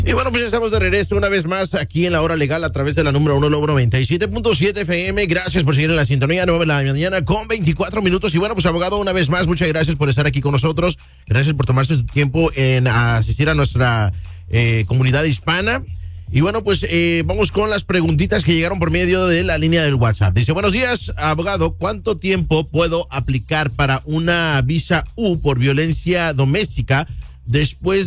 Y bueno, pues ya estamos de regreso una vez más aquí en la hora legal a través de la número 1 Lobo 97.7 FM. Gracias por seguir en la sintonía, 9 de la mañana con 24 minutos. Y bueno, pues abogado, una vez más, muchas gracias por estar aquí con nosotros. Gracias por tomarse su tiempo en asistir a nuestra comunidad hispana. Y bueno, pues vamos con las preguntitas que llegaron por medio de la línea del WhatsApp. Dice, buenos días, abogado, ¿cuánto tiempo puedo aplicar para una visa U por violencia doméstica? Después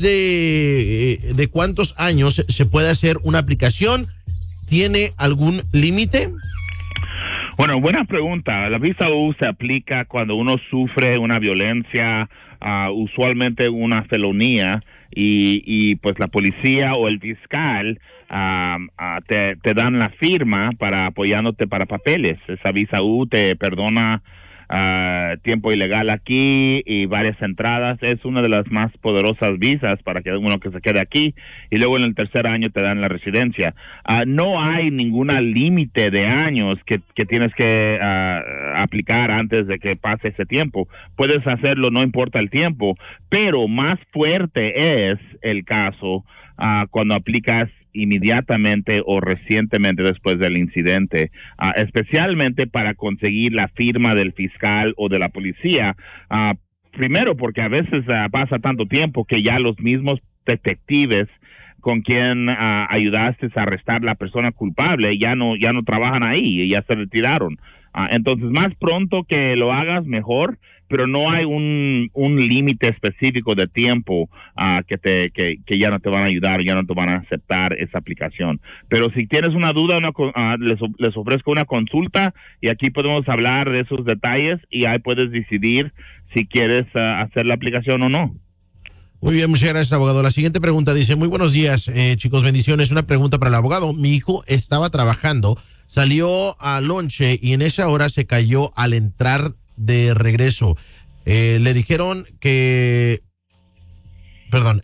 de cuántos años se puede hacer una aplicación, ¿tiene algún límite? Bueno, buena pregunta. La visa U se aplica cuando uno sufre una violencia, usualmente una felonía, y pues la policía o el fiscal te dan la firma para apoyándote para papeles. Esa visa U te perdona tiempo ilegal aquí y varias entradas. Es una de las más poderosas visas para que uno que se quede aquí, y luego en el tercer año te dan la residencia. No hay ninguna límite de años que tienes que aplicar antes de que pase ese tiempo. Puedes hacerlo, no importa el tiempo, pero más fuerte es el caso cuando aplicas inmediatamente o recientemente después del incidente, especialmente para conseguir la firma del fiscal o de la policía. Primero, porque a veces pasa tanto tiempo que ya los mismos detectives con quien ayudaste a arrestar a la persona culpable ya no trabajan ahí, ya se retiraron. Entonces, más pronto que lo hagas, mejor, pero no hay un límite específico de tiempo que ya no te van a ayudar, ya no te van a aceptar esa aplicación. Pero si tienes una duda, les ofrezco una consulta y aquí podemos hablar de esos detalles y ahí puedes decidir si quieres hacer la aplicación o no. Muy bien, muchas gracias, abogado. La siguiente pregunta dice, muy buenos días, chicos, bendiciones. Una pregunta para el abogado. Mi hijo estaba trabajando, salió a lonche y en esa hora se cayó al entrar de regreso. Le dijeron que... Perdón,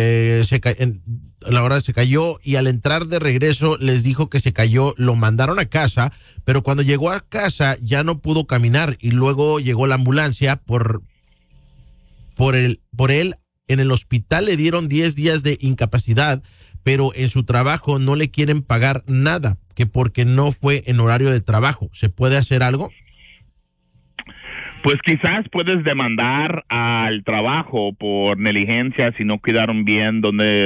la hora se cayó y al entrar de regreso les dijo que se cayó, lo mandaron a casa, pero cuando llegó a casa ya no pudo caminar y luego llegó la ambulancia por él. En el hospital le dieron 10 días de incapacidad, pero en su trabajo no le quieren pagar nada, que porque no fue en horario de trabajo. ¿Se puede hacer algo? Pues quizás puedes demandar al trabajo por negligencia si no cuidaron bien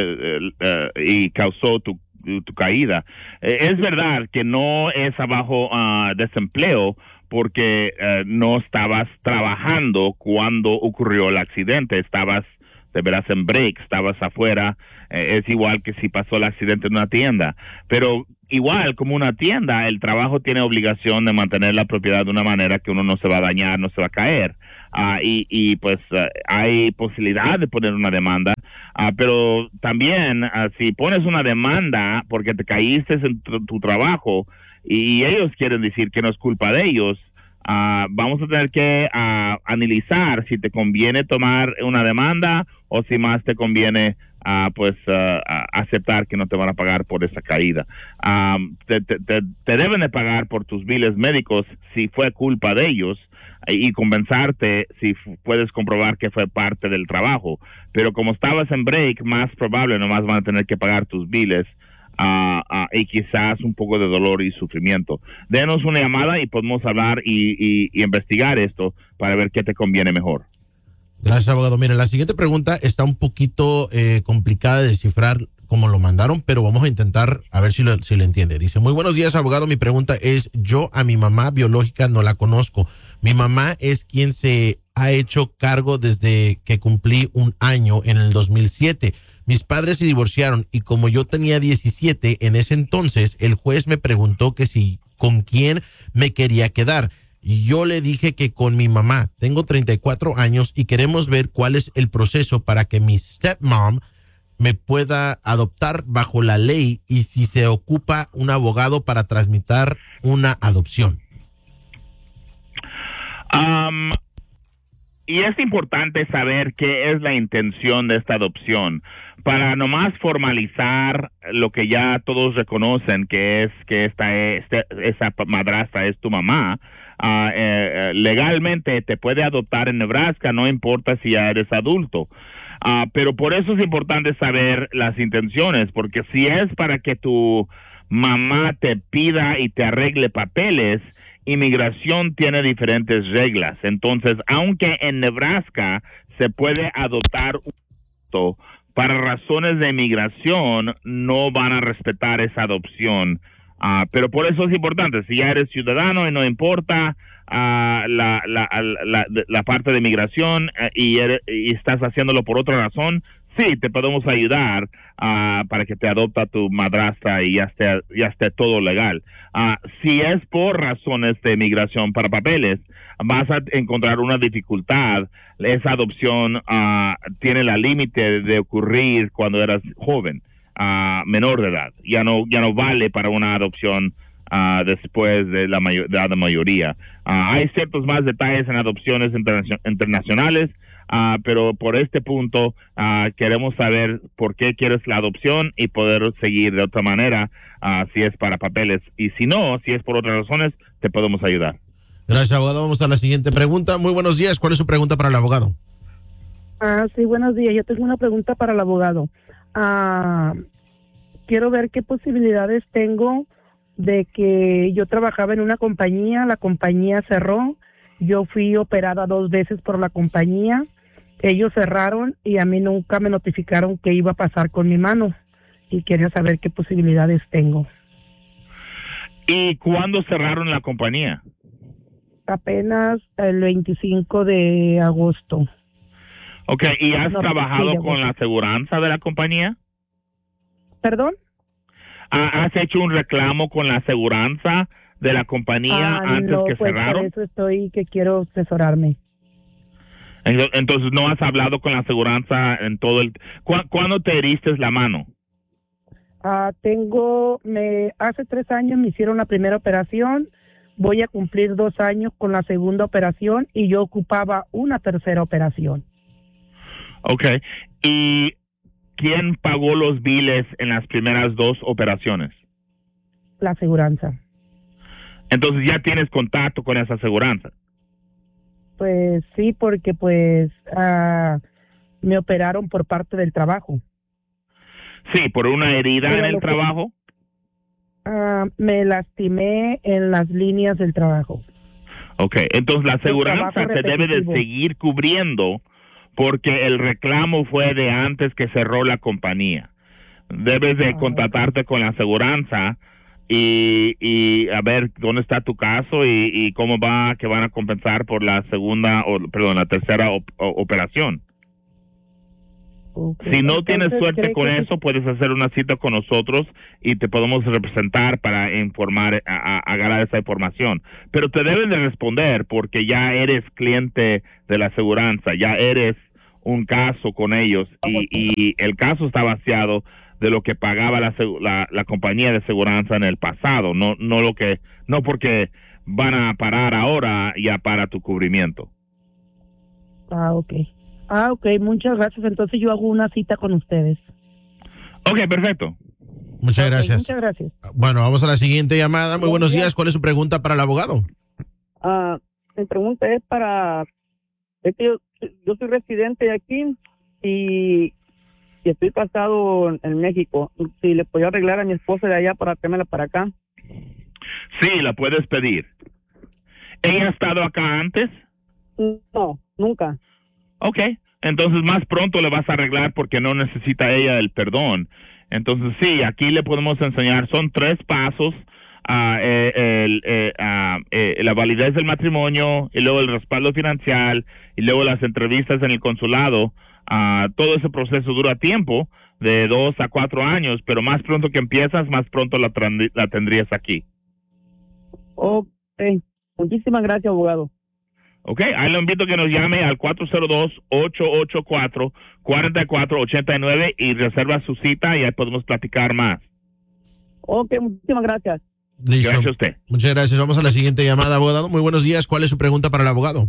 y causó tu caída. Es verdad que no es abajo desempleo porque no estabas trabajando cuando ocurrió el accidente, estabas de veras en break, estabas afuera. Es igual que si pasó el accidente en una tienda, pero igual como una tienda, el trabajo tiene obligación de mantener la propiedad de una manera que uno no se va a dañar, no se va a caer, pues hay posibilidad de poner una demanda, pero también si pones una demanda porque te caíste en tu trabajo y ellos quieren decir que no es culpa de ellos, vamos a tener que analizar si te conviene tomar una demanda o si más te conviene aceptar que no te van a pagar por esa caída. Te deben de pagar por tus biles médicos si fue culpa de ellos y compensarte si puedes comprobar que fue parte del trabajo, pero como estabas en break, más probable nomás van a tener que pagar tus biles y quizás un poco de dolor y sufrimiento. Denos una llamada y podemos hablar y investigar esto para ver qué te conviene mejor. Gracias, abogado. Mira, la siguiente pregunta está un poquito complicada de descifrar como lo mandaron, pero vamos a intentar a ver si lo entiende. Dice, muy buenos días, abogado. Mi pregunta es, yo a mi mamá biológica no la conozco. Mi mamá es quien se ha hecho cargo desde que cumplí un año en el 2007. Mis padres se divorciaron y como yo tenía 17 en ese entonces, el juez me preguntó que si con quién me quería quedar. Y yo le dije que con mi mamá. Tengo 34 años y queremos ver cuál es el proceso para que mi stepmom me pueda adoptar bajo la ley y si se ocupa un abogado para tramitar una adopción. Y es importante saber qué es la intención de esta adopción para nomás formalizar lo que ya todos reconocen que es que esa madrastra es tu mamá. Legalmente te puede adoptar en Nebraska, no importa si ya eres adulto. Pero por eso es importante saber las intenciones, porque si es para que tu mamá te pida y te arregle papeles, inmigración tiene diferentes reglas. Entonces, aunque en Nebraska se puede adoptar un adulto, para razones de inmigración no van a respetar esa adopción. Pero por eso es importante, si ya eres ciudadano y no importa la parte de inmigración y estás haciéndolo por otra razón, sí, te podemos ayudar para que te adopta tu madrastra y ya esté todo legal. Si es por razones de inmigración para papeles, vas a encontrar una dificultad. Esa adopción tiene la límite de ocurrir cuando eras joven, menor de edad. Ya no vale para una adopción después de la edad de mayoría. Hay ciertos más detalles en adopciones internacionales, pero por este punto queremos saber por qué quieres la adopción y poder seguir de otra manera si es para papeles. Y si no, si es por otras razones, te podemos ayudar. Gracias, abogado. Vamos a la siguiente pregunta. Muy buenos días. ¿Cuál es su pregunta para el abogado? Sí, buenos días. Yo tengo una pregunta para el abogado. Quiero ver qué posibilidades tengo de que yo trabajaba en una compañía, la compañía cerró, yo fui operada 2 veces por la compañía, ellos cerraron y a mí nunca me notificaron qué iba a pasar con mi mano y quería saber qué posibilidades tengo. ¿Y cuándo cerraron la compañía? Apenas el 25 de agosto. Ok, ¿y has trabajado con la aseguranza de la compañía? ¿Perdón? ¿Has hecho un reclamo con la aseguranza de la compañía antes que cerraron? Por eso estoy que quiero asesorarme. Entonces, ¿no has hablado con la aseguranza en todo el... ¿Cuándo te heriste la mano? Hace 3 años me hicieron la primera operación, voy a cumplir 2 años con la segunda operación y yo ocupaba una tercera operación. Ok, ¿y quién pagó los biles en las primeras 2 operaciones? La aseguranza. Entonces, ¿ya tienes contacto con esa aseguranza? Pues sí, porque me operaron por parte del trabajo. Sí, por una herida en el trabajo. Me lastimé en las líneas del trabajo. Ok, entonces la aseguranza te debe de seguir cubriendo porque el reclamo fue de antes que cerró la compañía. Debes de contactarte con la aseguranza y a ver dónde está tu caso y cómo va, que van a compensar por la la tercera operación. Okay. Si no Entonces, tienes suerte con eso, puedes hacer una cita con nosotros y te podemos representar para informar, agarrar esa información. Pero te deben de responder porque ya eres cliente de la aseguranza, ya eres un caso con ellos y el caso está vaciado de lo que pagaba la compañía de aseguranza en el pasado, no porque van a parar ahora ya para tu cubrimiento. Ok, muchas gracias. Entonces yo hago una cita con ustedes. Ok, perfecto. Muchas gracias. Muchas gracias. Bueno, vamos a la siguiente llamada. Muy buenos días. ¿Cuál es su pregunta para el abogado? Mi pregunta es es que yo soy residente aquí y estoy casado en México. Si le podía arreglar a mi esposa de allá para traérmela para acá. Sí, la puedes pedir. ¿Ella ha estado acá antes? No, nunca. Ok, entonces más pronto le vas a arreglar porque no necesita ella el perdón. Entonces sí, aquí le podemos enseñar, son 3 pasos, la validez del matrimonio y luego el respaldo financiero y luego las entrevistas en el consulado. Todo ese proceso dura tiempo, de 2 a 4 años, pero más pronto que empiezas, más pronto la tendrías aquí. Ok, muchísimas gracias, abogado. Ok, ahí lo invito a que nos llame al 402-884-4489 y reserva su cita y ahí podemos platicar más. Ok, muchísimas gracias. Listo. Gracias a usted. Muchas gracias. Vamos a la siguiente llamada, abogado. Muy buenos días. ¿Cuál es su pregunta para el abogado?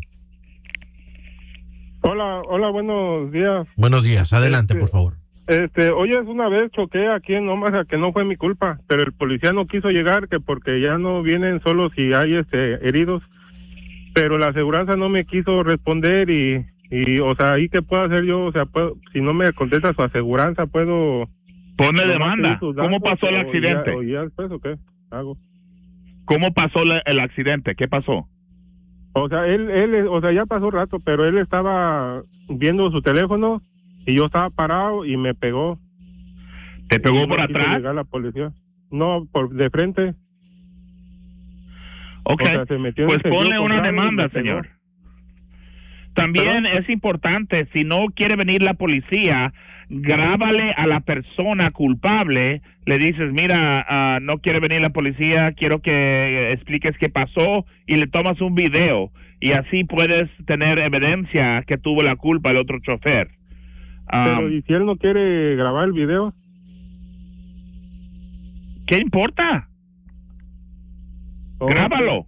Hola, buenos días. Buenos días. Adelante, por favor. Oye, una vez choqué aquí en Omaha, que no fue mi culpa, pero el policía no quiso llegar, que porque ya no vienen solo si hay heridos. Pero la aseguranza no me quiso responder y Y, o sea, ¿ahí qué puedo hacer yo? O sea, si no me contesta su aseguranza, ¿puedo...? Ponle demanda. ¿Cómo pasó el accidente? ¿O ya después o qué hago? ¿Cómo pasó el accidente? ¿Qué pasó? O sea, o sea, ya pasó rato, pero él estaba viendo su teléfono y yo estaba parado y me pegó. ¿Te pegó y por no quiso atrás? llegar la policía. No, de frente. Ok, O sea, se metió pues en el ponle sentido una contrario y demanda, me pegó. señor. También ¿Perdón? es importante, si no quiere venir la policía, grábale a la persona culpable, le dices, mira, no quiere venir la policía, quiero que expliques qué pasó, y le tomas un video, y así puedes tener evidencia que tuvo la culpa el otro chofer. Pero, ¿y si él no quiere grabar el video? ¿Qué importa? Oh, Grábalo.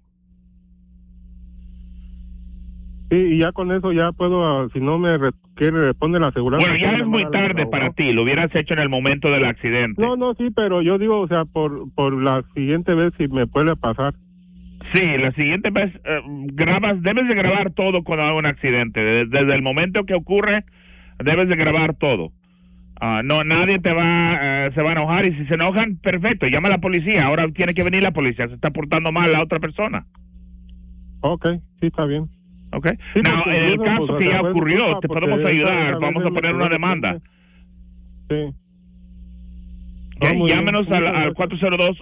Sí, y ya con eso ya puedo, si no me quiere responder la aseguranza. Bueno, ya puedo es muy llamar al tarde para abogado. ti, lo hubieras hecho en el momento del accidente. No, sí, pero yo digo, o sea, por la siguiente vez si me puede pasar. Sí, la siguiente vez debes de grabar todo cuando hay un accidente. Desde el momento que ocurre, debes de grabar todo. No, nadie se va a enojar, y si se enojan, perfecto, llama a la policía. Ahora tiene que venir la policía, se está portando mal la otra persona. Ok, sí, está bien. Okay. Sí, Now, porque en el incluso, caso pues, que ya fue mi ocurrió, culpa, te porque podemos esa ayudar, vez vamos a me poner pegó una de demanda. frente. Sí. Okay, muy bien. llámenos Muchas al gracias.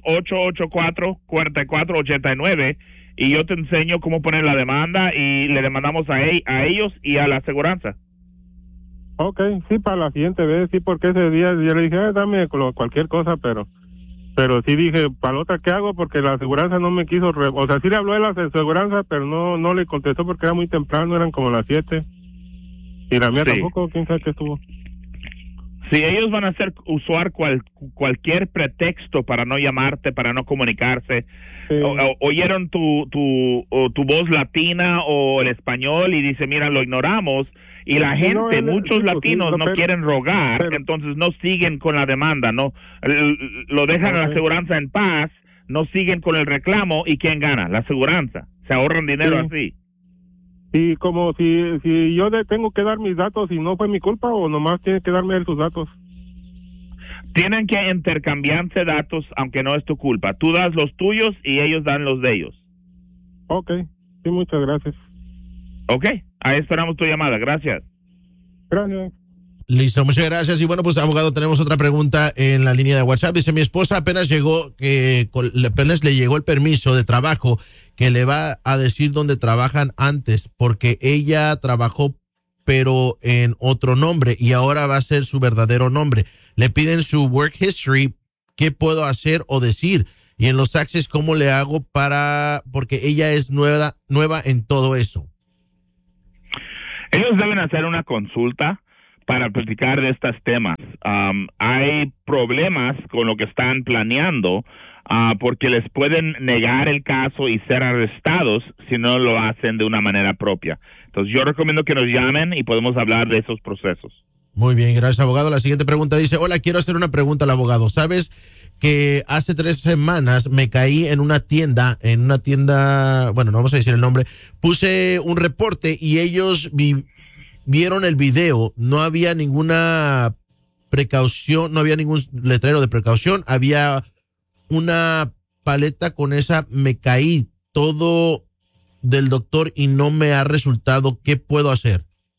402-884-4489 y yo te enseño cómo poner la demanda y le demandamos a ellos y a la aseguranza. Ok, sí, para la siguiente vez, sí, porque ese día yo le dije, dame cualquier cosa, pero sí dije, para la otra, ¿qué hago? Porque la aseguranza no me quiso, o sea, sí le habló de la aseguranza, pero no le contestó porque era muy temprano, eran como las 7. Y la mía Sí. tampoco, quién sabe qué estuvo. Si ellos van a usar cualquier pretexto para no llamarte, para no comunicarse, Sí. oyeron tu voz latina o el español y dice, mira, lo ignoramos, y la gente, No, muchos sí, pues, latinos sí, no pero- quieren rogar, pero- entonces no siguen con la demanda, no lo dejan a la Ok. aseguranza en paz, no siguen con el reclamo, y ¿quién gana? La aseguranza. Se ahorran dinero Sí. así. Y como si yo tengo que dar mis datos y no fue mi culpa, o nomás tiene que darme él sus datos. Tienen que intercambiarse datos, aunque no es tu culpa. Tú das los tuyos y ellos dan los de ellos. Ok, sí, muchas gracias. ¿Ok? Ahí esperamos tu llamada. Gracias. Gracias. Listo, muchas gracias. Y bueno, pues abogado, tenemos otra pregunta en la línea de WhatsApp. Dice, mi esposa apenas apenas le llegó el permiso de trabajo que le va a decir dónde trabajan antes, porque ella trabajó pero en otro nombre y ahora va a ser su verdadero nombre. Le piden su work history, ¿qué puedo hacer o decir? Y en los taxes, ¿cómo le hago porque ella es nueva en todo eso? Ellos deben hacer una consulta para platicar de estos temas. Hay problemas con lo que están planeando porque les pueden negar el caso y ser arrestados si no lo hacen de una manera propia. Entonces yo recomiendo que nos llamen y podemos hablar de esos procesos. Muy bien, gracias, abogado. La siguiente pregunta dice, hola, quiero hacer una pregunta al abogado. ¿Sabes que hace 3 semanas me caí en una tienda, bueno, no vamos a decir el nombre, puse un reporte y ellos vieron el video, no había ninguna precaución, no había ningún letrero de precaución, había una paleta con esa, me caí todo del doctor y no me ha resultado. ¿Qué puedo hacer?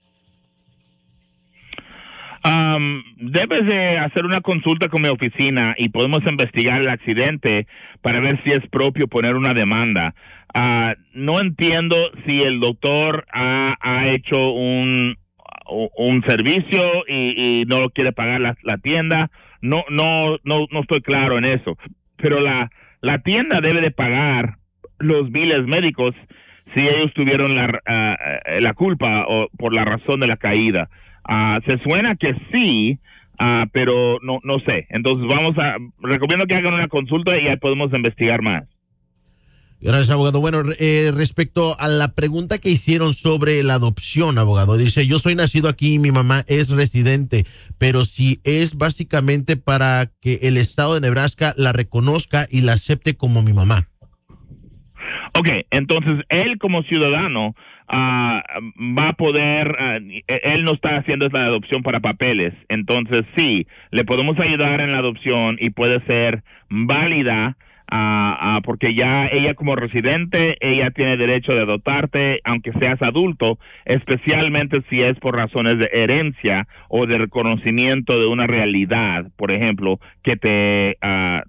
Debes de hacer una consulta con mi oficina y podemos investigar el accidente para ver si es propio poner una demanda. No entiendo si el doctor ha hecho un servicio y no lo quiere pagar la tienda. No estoy claro en eso. Pero la tienda debe de pagar los biles médicos si ellos tuvieron la culpa o por la razón de la caída. Se suena que sí, pero no sé. Entonces recomiendo que hagan una consulta y ahí podemos investigar más. Gracias, abogado. Bueno, respecto a la pregunta que hicieron sobre la adopción, abogado, dice, yo soy nacido aquí y mi mamá es residente, pero si es básicamente para que el estado de Nebraska la reconozca y la acepte como mi mamá. Ok, entonces él como ciudadano va a poder, él no está haciendo la adopción para papeles, entonces sí, le podemos ayudar en la adopción y puede ser válida, porque ya ella como residente, ella tiene derecho de adoptarte aunque seas adulto, especialmente si es por razones de herencia o de reconocimiento de una realidad, por ejemplo, que te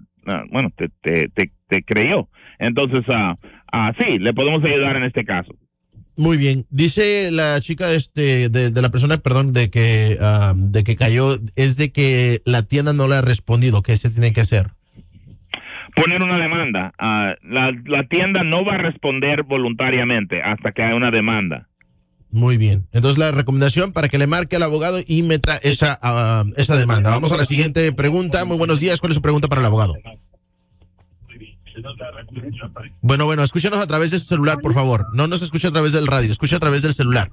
creyó. Entonces, sí, le podemos ayudar en este caso. Muy bien. Dice la chica de la persona, perdón, de que cayó, es de que la tienda no le ha respondido. ¿Qué se tiene que hacer? Poner una demanda. La tienda no va a responder voluntariamente hasta que haya una demanda. Muy bien. Entonces la recomendación para que le marque al abogado y meta esa demanda. Vamos a la siguiente pregunta. Muy buenos días. ¿Cuál es su pregunta para el abogado? Bueno, escúchenos a través de su celular, por favor. No nos escuche a través del radio, escuche a través del celular.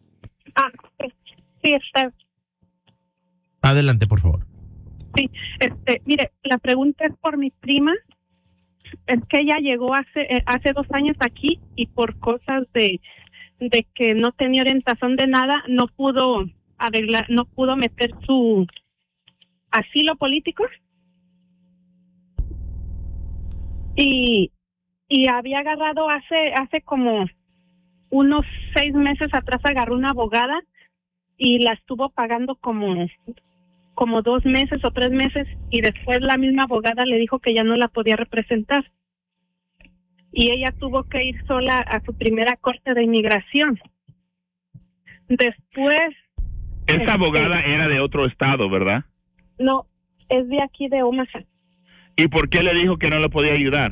Sí, está. Adelante, por favor. Sí, mire, la pregunta es por mi prima. Es que ella llegó hace 2 años aquí y por cosas de que no tenía orientación de nada, no pudo meter su asilo político. Y había agarrado hace como unos 6 meses atrás, agarró una abogada y la estuvo pagando como 2 meses o 3 meses, y después la misma abogada le dijo que ya no la podía representar. Y ella tuvo que ir sola a su primera corte de inmigración. Después... Esa abogada era de otro estado, ¿verdad? No, es de aquí de Omaha. ¿Y por qué le dijo que no le podía ayudar?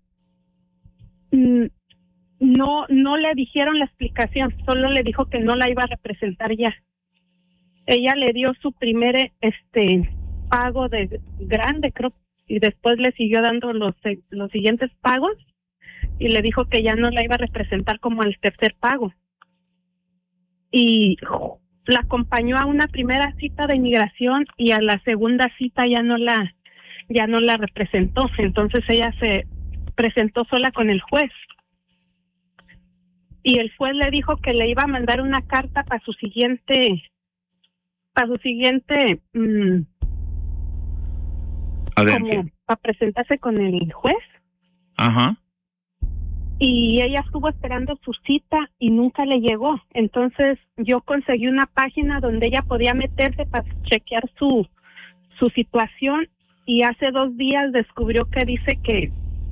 No le dijeron la explicación, solo le dijo que no la iba a representar ya. Ella le dio su primer pago de grande, creo, y después le siguió dando los siguientes pagos y le dijo que ya no la iba a representar como al tercer pago. Y la acompañó a una primera cita de inmigración y a la segunda cita ya no la representó. Entonces ella se presentó sola con el juez. Y el juez le dijo que le iba a mandar una carta para su siguiente como para presentarse con el juez. Ajá. Y ella estuvo esperando su cita y nunca le llegó. Entonces yo conseguí una página donde ella podía meterse para chequear su situación, y hace 2 días descubrió que dice que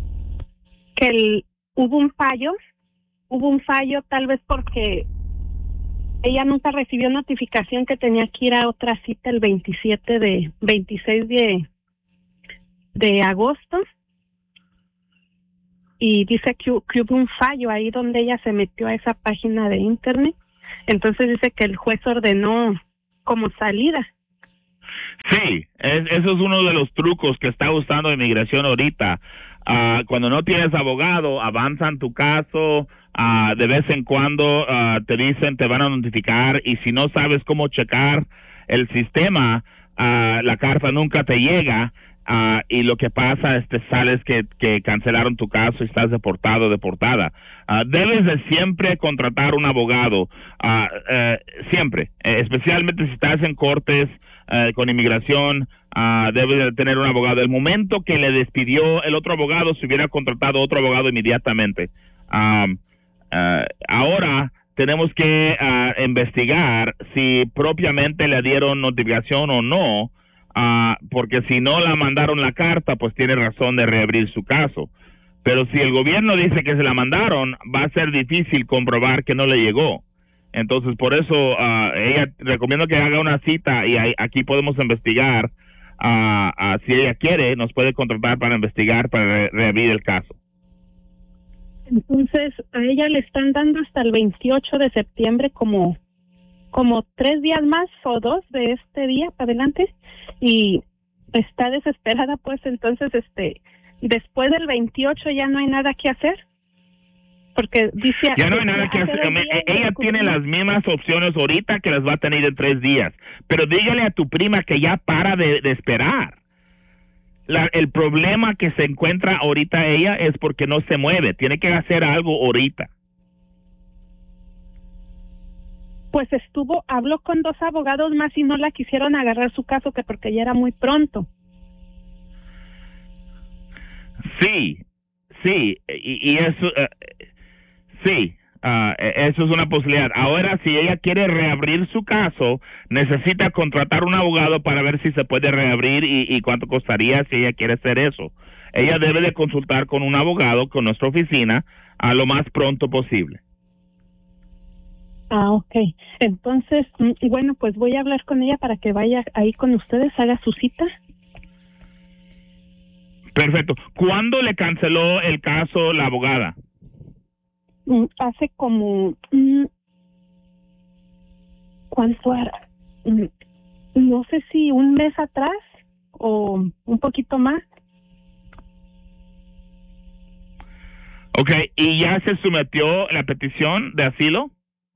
hubo un fallo tal vez porque ella nunca recibió notificación que tenía que ir a otra cita el 26 de agosto, y dice que hubo un fallo ahí donde ella se metió a esa página de internet. Entonces dice que el juez ordenó como salida. Sí, eso es uno de los trucos que está usando inmigración ahorita. Cuando no tienes abogado, avanzan tu caso, de vez en cuando te dicen, te van a notificar, y si no sabes cómo checar el sistema, la carta nunca te llega, y lo que pasa es que sales que cancelaron tu caso y estás deportado o deportada. Debes de siempre contratar un abogado, siempre, especialmente si estás en cortes con inmigración. Debe de tener un abogado. El momento que le despidió el otro abogado, se hubiera contratado otro abogado inmediatamente. Ahora tenemos que investigar si propiamente le dieron notificación o no, porque si no la mandaron la carta, pues tiene razón de reabrir su caso. Pero si el gobierno dice que se la mandaron, va a ser difícil comprobar que no le llegó. Entonces, por eso ella recomiendo que haga una cita, y aquí podemos investigar. Si ella quiere, nos puede contratar para investigar, para reabrir el caso. Entonces, a ella le están dando hasta el 28 de septiembre como 3 días más o 2 de este día para adelante, y está desesperada, pues. Entonces, después del 28 ya no hay nada que hacer. Porque dice... Ya no hay nada que hacer. Ella tiene las mismas opciones ahorita que las va a tener en 3 días. Pero dígale a tu prima que ya para de esperar. El problema que se encuentra ahorita ella es porque no se mueve. Tiene que hacer algo ahorita. Pues habló con 2 abogados más y no la quisieron agarrar su caso, que porque ya era muy pronto. Sí, y eso, sí, eso es una posibilidad. Ahora, si ella quiere reabrir su caso, necesita contratar un abogado para ver si se puede reabrir y cuánto costaría si ella quiere hacer eso. Ella debe de consultar con un abogado, con nuestra oficina, a lo más pronto posible. Ok. Entonces, bueno, pues voy a hablar con ella para que vaya ahí con ustedes, haga su cita. Perfecto. ¿Cuándo le canceló el caso la abogada? Hace como... ¿cuánto era? No sé si un mes atrás o un poquito más. Ok, ¿y ya se sometió la petición de asilo?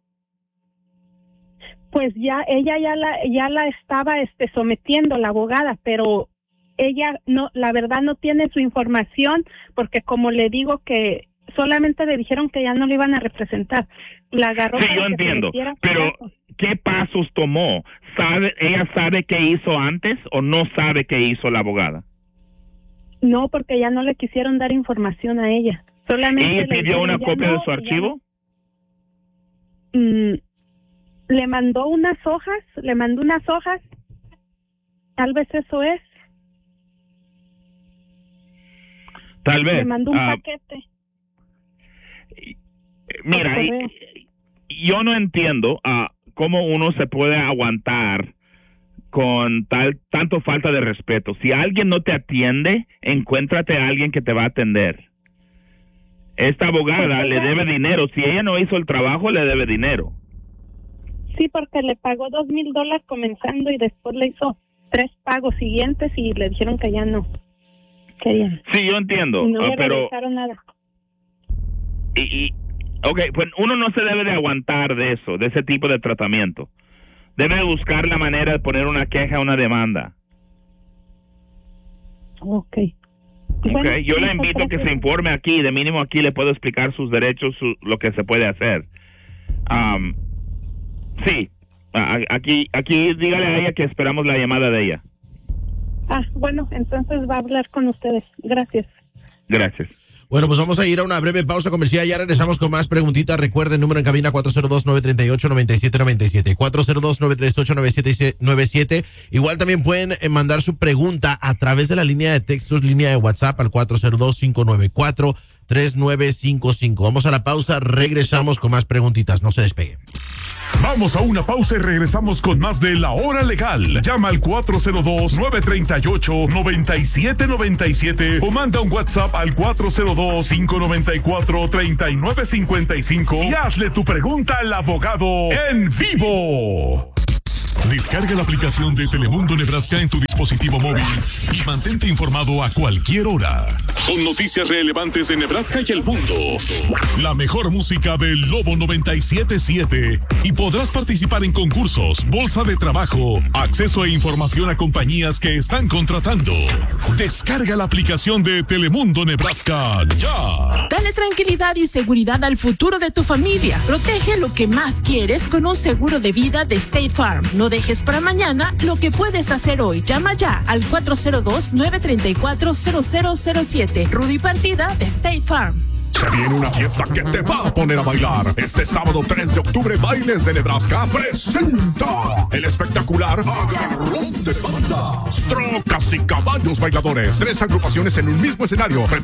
Pues ella ya la estaba sometiendo, la abogada, pero ella no, la verdad no tiene su información, porque como le digo que solamente le dijeron que ya no le iban a representar. La agarró. Sí, yo entiendo, pero ¿qué pasos tomó? ¿Ella sabe qué hizo antes o no sabe qué hizo la abogada? No, porque ya no le quisieron dar información a ella. Solamente ¿Ella pidió una copia de su archivo? Le mandó unas hojas, tal vez eso es. Tal vez. Le mandó un paquete. Mira, yo no entiendo cómo uno se puede aguantar con tanto falta de respeto. Si alguien no te atiende, encuéntrate a alguien que te va a atender. Esta abogada le debe dinero. Si ella no hizo el trabajo, le debe dinero. Sí, porque le pagó $2,000 comenzando y después le hizo 3 pagos siguientes y le dijeron que ya no querían. Sí, yo entiendo, no le pero regresaron nada. Ok, pues uno no se debe de aguantar de eso, de ese tipo de tratamiento. Debe buscar la manera de poner una queja, una demanda. Ok. Bueno, yo le invito a que se informe aquí, de mínimo aquí le puedo explicar sus derechos, lo que se puede hacer. Sí, aquí dígale a ella que esperamos la llamada de ella. Bueno, entonces va a hablar con ustedes. Gracias. Gracias. Bueno, pues vamos a ir a una breve pausa comercial. Ya regresamos con más preguntitas. Recuerden, número en cabina 402-938-9797. 402-938-9797. Igual también pueden mandar su pregunta a través de la línea de textos, línea de WhatsApp al 402-594-3955. Vamos a la pausa. Regresamos con más preguntitas. No se despeguen. Vamos a una pausa y regresamos con más de La Hora Legal. Llama al 402-938-9797 o manda un WhatsApp al 402-594-3955 y hazle tu pregunta al abogado en vivo. Descarga la aplicación de Telemundo Nebraska en tu dispositivo móvil y mantente informado a cualquier hora. Con noticias relevantes de Nebraska y el mundo. La mejor música del Lobo 97.7 y podrás participar en concursos, bolsa de trabajo, acceso e información a compañías que están contratando. Descarga la aplicación de Telemundo Nebraska ya. Dale tranquilidad y seguridad al futuro de tu familia. Protege lo que más quieres con un seguro de vida de State Farm. No dejes para mañana lo que puedes hacer hoy. Llama ya al 402-934-0007. Rudy Partida de State Farm. Se viene una fiesta que te va a poner a bailar. Este sábado 3 de octubre, Bailes de Nebraska presenta el espectacular Agarrón de Bandas. Trocas y caballos bailadores. 3 agrupaciones en un mismo escenario.